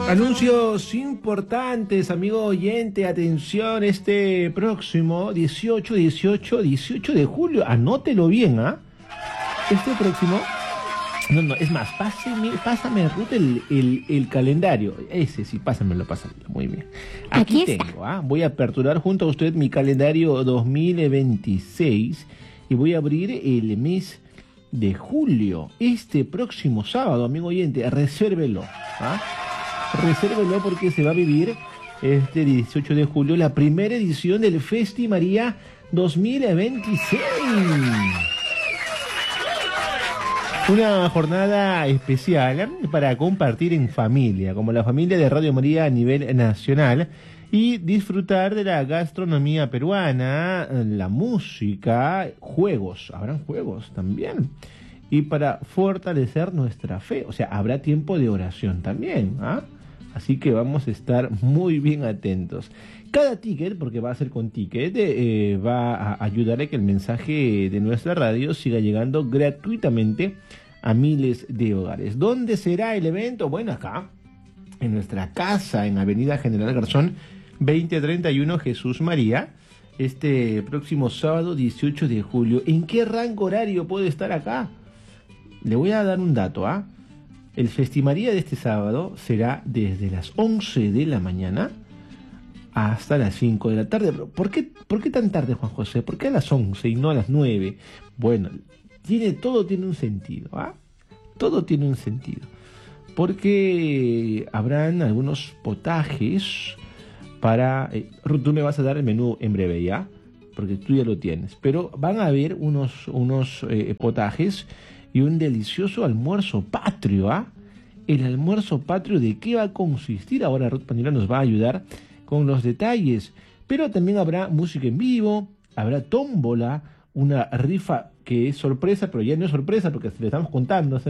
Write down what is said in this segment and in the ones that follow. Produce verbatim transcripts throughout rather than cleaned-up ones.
Anuncios importantes, amigo oyente, atención, este próximo dieciocho, dieciocho, dieciocho de julio, anótelo bien, ¿ah? ¿eh? Este próximo, no, no, es más, pásame, pásame, Ruth, el, el, el calendario, ese sí, pásamelo, pásamelo, muy bien. Aquí, Aquí tengo, ¿ah? ¿eh? Voy a aperturar junto a usted mi calendario dos mil veintiséis y voy a abrir el mes de julio, este próximo sábado, amigo oyente, resérvelo, ¿ah? ¿eh? Resérvelo porque se va a vivir este dieciocho de julio la primera edición del Festi María dos mil veintiséis. Una jornada especial para compartir en familia, como la familia de Radio María a nivel nacional, y disfrutar de la gastronomía peruana, la música, juegos, habrán juegos también. Y para fortalecer nuestra fe, o sea, habrá tiempo de oración también, ¿ah? Así que vamos a estar muy bien atentos. Cada ticket, porque va a ser con ticket, eh, va a ayudar a que el mensaje de nuestra radio siga llegando gratuitamente a miles de hogares. ¿Dónde será el evento? Bueno, acá, en nuestra casa, en Avenida General Garzón, veinte treinta y uno Jesús María, este próximo sábado dieciocho de julio. ¿En qué rango horario puede estar acá? Le voy a dar un dato, ¿ah? ¿eh? El Festimaría de este sábado será desde las once de la mañana hasta las cinco de la tarde. ¿Por qué, por qué tan tarde, Juan José? ¿Por qué a las once y no a las nueve? Bueno, tiene, todo tiene un sentido, ¿ah? ¿eh? Todo tiene un sentido. Porque habrán algunos potajes para... Eh, tú me vas a dar el menú en breve, ¿ya? Porque tú ya lo tienes. Pero van a haber unos, unos eh, potajes y un delicioso almuerzo patrio, ¿ah? ¿eh? El almuerzo patrio, ¿de qué va a consistir? Ahora Ruth Panila nos va a ayudar con los detalles. Pero también habrá música en vivo, habrá tómbola, una rifa que es sorpresa, pero ya no es sorpresa porque le estamos contando.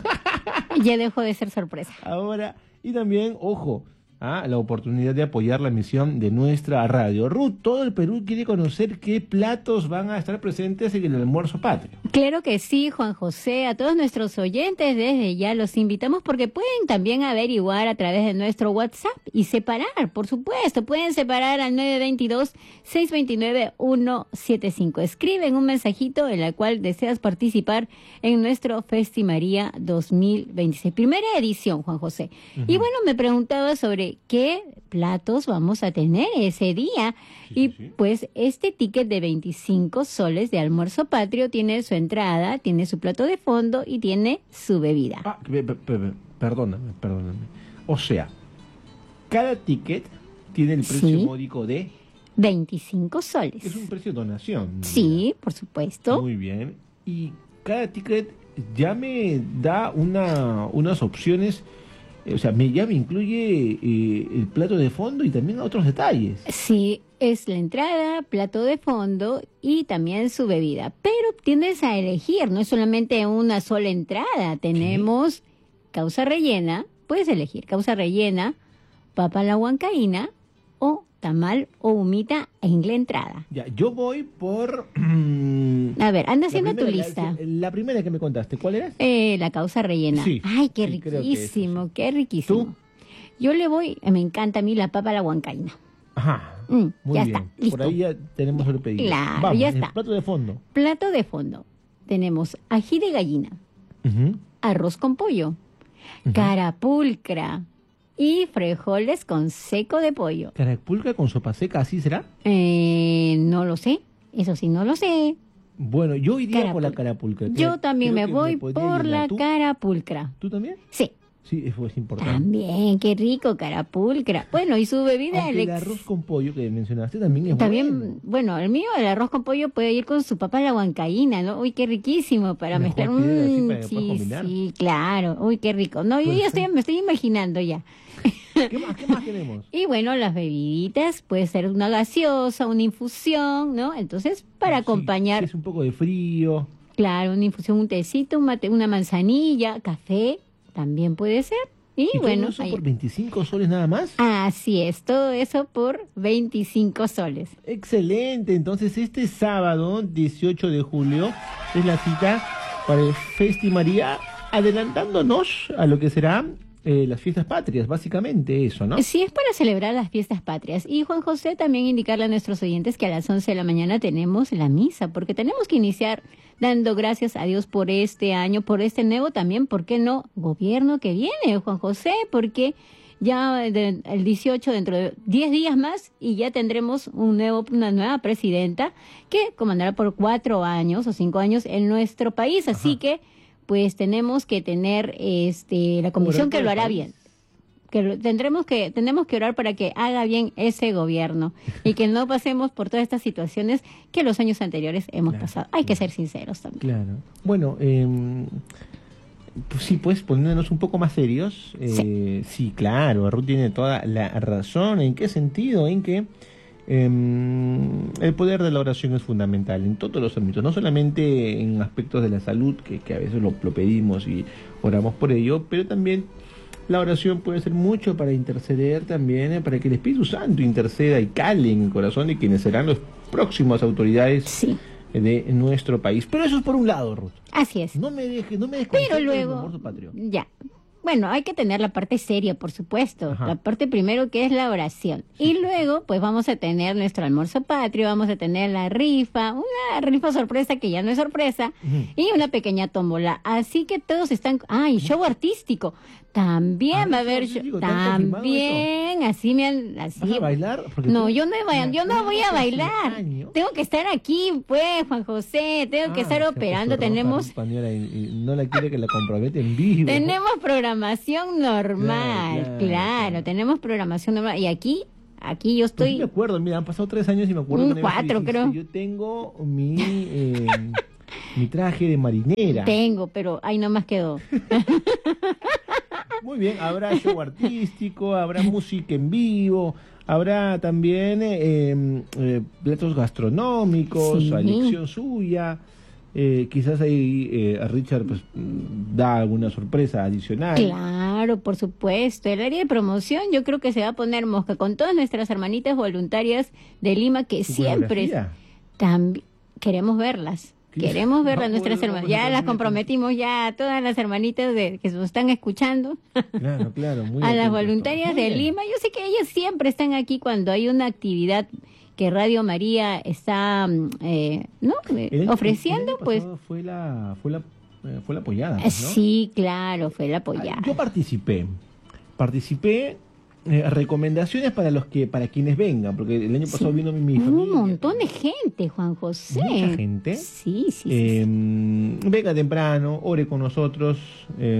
Ya dejó de ser sorpresa. Ahora, y también, ojo, ¿ah? la oportunidad de apoyar la misión de nuestra radio. Ruth, todo el Perú quiere conocer qué platos van a estar presentes en el almuerzo patrio. Claro que sí, Juan José. A todos nuestros oyentes desde ya los invitamos porque pueden también averiguar a través de nuestro WhatsApp y separar, por supuesto. Pueden separar al nueve dos dos, seis dos nueve, uno siete cinco. Escriben un mensajito en el cual deseas participar en nuestro Festimaría dos mil veintiséis. Primera edición, Juan José. Uh-huh. Y bueno, me preguntaba sobre qué platos vamos a tener ese día. Sí, y sí, sí. Pues este ticket de veinticinco soles de almuerzo patrio tiene su entrada, tiene su plato de fondo y tiene su bebida. Ah, perdóname, perdóname. O sea, cada ticket tiene el precio sí. módico de... veinticinco soles. Es un precio de donación. Sí, mira. Por supuesto. Muy bien. Y cada ticket ya me da una, unas opciones... O sea, me, ya me incluye eh, el plato de fondo y también otros detalles. Sí, es la entrada, plato de fondo y también su bebida. Pero tienes a elegir, no es solamente una sola entrada. Tenemos ¿qué? Causa rellena, puedes elegir causa rellena, papa a la huancaína o tamal o humita en la entrada. Ya, yo voy por... A ver, anda haciendo tu lista. La, la primera que me contaste, ¿cuál era? Eh, la causa rellena. Sí, Ay, qué sí, riquísimo, sí. qué riquísimo. ¿Tú? Yo le voy, me encanta a mí la papa a la huancaína. Ajá, mm, muy ya bien. Está, listo. Por ahí ya tenemos el pedido. Claro, Vamos, ya el está. plato de fondo. Plato de fondo. Tenemos ají de gallina, uh-huh. arroz con pollo, uh-huh. carapulcra y frijoles con seco de pollo. ¿Carapulcra con sopa seca, así será? Eh, no lo sé, eso sí, no lo sé. Bueno, yo iría carapulcra. por la carapulcra. Yo también me voy me por la ¿Tú? carapulcra. ¿Tú también? Sí. Sí, eso es importante. También, qué rico, carapulcra. Bueno, y su bebida... Aunque el arroz con pollo que mencionaste también es también, bueno. Bueno, el mío, el arroz con pollo puede ir con su papa a la huancaína, ¿no? Uy, qué riquísimo para mezclar. Mm, para sí, sí, claro. Uy, qué rico. No, yo ya estoy, me estoy imaginando ya. ¿Qué más, qué más tenemos? Y bueno, las bebiditas, puede ser una gaseosa, una infusión, ¿no? Entonces, para sí, acompañar... Sí, es un poco de frío. Claro, una infusión, un tecito, un mate, una manzanilla, café, también puede ser. Y, ¿Y bueno, todo eso ahí... por veinticinco soles nada más? Así es, todo eso por veinticinco soles. Excelente, entonces este sábado dieciocho de julio es la cita para el Festi María, adelantándonos a lo que será eh, las fiestas patrias, básicamente eso, ¿no? Sí, es para celebrar las fiestas patrias. Y Juan José, también indicarle a nuestros oyentes que a las once de la mañana tenemos la misa, porque tenemos que iniciar dando gracias a Dios por este año, por este nuevo también, ¿por qué no? Gobierno que viene, Juan José, porque ya de, el dieciocho, dentro de diez días más, y ya tendremos un nuevo, una nueva presidenta que comandará por cuatro años o cinco años en nuestro país. Así Ajá. que, pues tenemos que tener este la comisión que lo hará bien. Que lo, tendremos que tenemos que orar para que haga bien ese gobierno y que no pasemos por todas estas situaciones que los años anteriores hemos claro, pasado. Hay claro. que ser sinceros también. Claro. Bueno, eh, pues sí, pues poniéndonos un poco más serios. Eh, sí. sí, claro, Ruth tiene toda la razón. ¿En qué sentido? En que eh, el poder de la oración es fundamental en todos los ámbitos, no solamente en aspectos de la salud, que, que a veces lo, lo pedimos y oramos por ello, pero también la oración puede ser mucho para interceder también, eh, para que el Espíritu Santo interceda y cale en el corazón de quienes serán los próximos autoridades sí. de nuestro país. Pero eso es por un lado, Ruth. Así es. No me dejes, no me dejes. Pero luego, ya. Bueno, hay que tener la parte seria, por supuesto. Ajá. La parte primero que es la oración. Y luego, pues vamos a tener nuestro almuerzo patrio, vamos a tener la rifa, una rifa sorpresa que ya no es sorpresa, uh-huh. y una pequeña tómbola. Así que todos están... ¡Ah, y show artístico! También va a haber... Sí, digo, también, así me han... Así. ¿Vas a bailar? Porque no, yo no, voy, yo no voy a bailar. Tengo que estar aquí, pues, Juan José. Tengo ah, que estar operando. Tenemos... Y, y no la quiere que la compromete en vivo. Tenemos programación normal, claro, claro, claro. claro. Tenemos programación normal. Y aquí... Aquí yo estoy... Pues sí me acuerdo, mira, han pasado tres años y me acuerdo... Un cuatro, creo. Yo tengo mi... Eh, mi traje de marinera. Tengo, pero ahí nomás quedó. Muy bien, habrá show artístico, habrá música en vivo, habrá también eh, eh, platos gastronómicos, sí. elección suya. Eh, quizás ahí eh, a Richard pues da alguna sorpresa adicional. Claro, por supuesto. El área de promoción yo creo que se va a poner mosca con todas nuestras hermanitas voluntarias de Lima que siempre también queremos verlas. Queremos ver a nuestras hermanas. Ya las comprometimos ya a todas las hermanitas de, que nos están escuchando. Claro, claro. Muy a las voluntarias de bien. Lima. Yo sé que ellas siempre están aquí cuando hay una actividad que Radio María está eh, ¿no? el, ofreciendo. El pues fue la fue la fue la apoyada, ¿no? Sí, claro, fue la apoyada. Yo participé. Participé. Eh, recomendaciones para los que para quienes vengan, porque el año pasado sí. vino mi, mi familia. Un montón de gente, Juan José. Mucha gente. Sí, sí. Eh, sí. Venga temprano, ore con nosotros. Eh,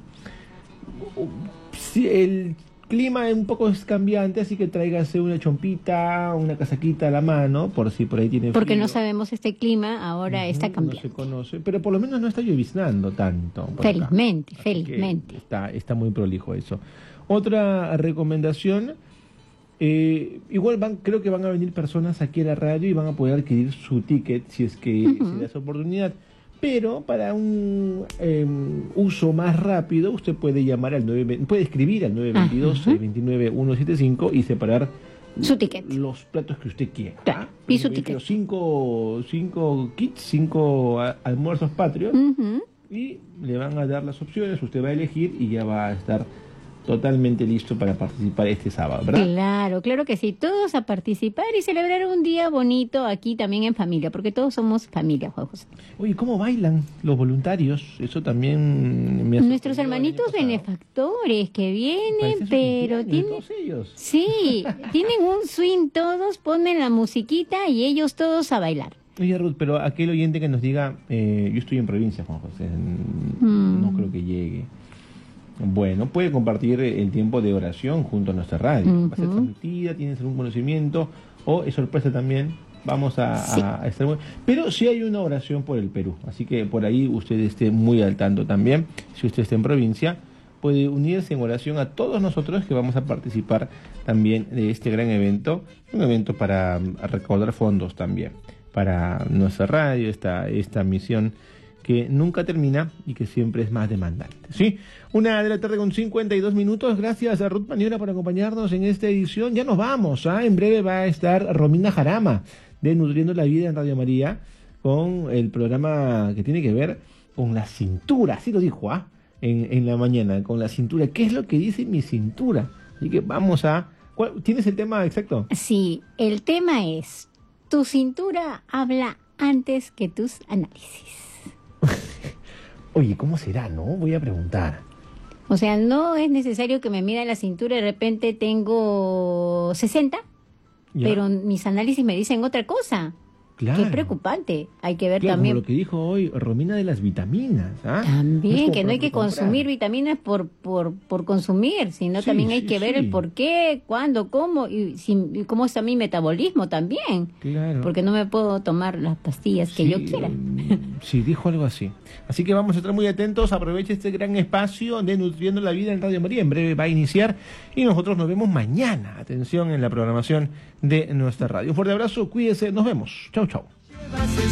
si el clima es un poco cambiante, así que tráigase una chompita, una casaquita a la mano, por si por ahí tiene Porque frío. no sabemos este clima, ahora uh-huh, está cambiando. No se conoce, pero por lo menos no está lloviznando tanto. Felizmente, acá. felizmente. Está, está muy prolijo eso. Otra recomendación, eh, igual van, creo que van a venir personas aquí a la radio y van a poder adquirir su ticket si es que uh-huh. se da esa oportunidad. Pero para un eh, uso más rápido, usted puede llamar al nueve, puede escribir al nueve dos dos, seis dos nueve, uno siete cinco y separar su ticket, los platos que usted quiera. Claro. Y su ticket. Cinco, cinco kits, cinco a, almuerzos patrios uh-huh. y le van a dar las opciones. Usted va a elegir y ya va a estar totalmente listo para participar este sábado, ¿verdad? Claro, claro que sí, todos a participar y celebrar un día bonito aquí también en familia, porque todos somos familia, Juan José. Oye, ¿cómo bailan los voluntarios? Eso también me Nuestros hermanitos benefactores que vienen, pero tienen... Todos ellos. Sí, tienen un swing todos, ponen la musiquita y ellos todos a bailar. Oye, Ruth, pero aquel oyente que nos diga, eh, yo estoy en provincia, Juan José, mm. no creo que llegue. Bueno, puede compartir el tiempo de oración junto a nuestra radio. Uh-huh. Va a ser transmitida, tienes algún conocimiento, o es sorpresa también, vamos a, sí. a, a estar muy... Pero sí hay una oración por el Perú, así que por ahí usted esté muy al tanto también. Si usted está en provincia, puede unirse en oración a todos nosotros que vamos a participar también de este gran evento, un evento para recaudar fondos también, para nuestra radio, esta, esta misión que nunca termina y que siempre es más demandante. Sí, una de la tarde con cincuenta y dos minutos. Gracias a Ruth Maniobra por acompañarnos en esta edición. Ya nos vamos, ¿ah? En breve va a estar Romina Jarama de Nutriendo la Vida en Radio María con el programa que tiene que ver con la cintura, así lo dijo, ¿ah? en, en la mañana con la cintura. ¿Qué es lo que dice mi cintura? Así que vamos a... ¿cuál, ¿tienes el tema exacto? Sí, el tema es, tu cintura habla antes que tus análisis. Oye, ¿cómo será, no? Voy a preguntar. O sea, no es necesario que me mida la cintura y de repente tengo sesenta, ¿Ya? pero mis análisis me dicen otra cosa. Claro. Qué preocupante. Hay que ver Claro, también. como lo que dijo hoy Romina de las vitaminas. ¿Ah? También, como que no para hay que comprar. consumir vitaminas por, por, por consumir, sino Sí, también hay sí, que ver sí. el por qué, cuándo, cómo y, si, y cómo está mi metabolismo también. Claro. Porque no me puedo tomar las pastillas que Sí, yo quiera. mm, Sí, dijo algo así. Así que vamos a estar muy atentos. Aproveche este gran espacio de Nutriendo la Vida en Radio María. En breve va a iniciar y nosotros nos vemos mañana. Atención en la programación de nuestra radio. Un fuerte abrazo, cuídese, nos vemos. Chau, chau.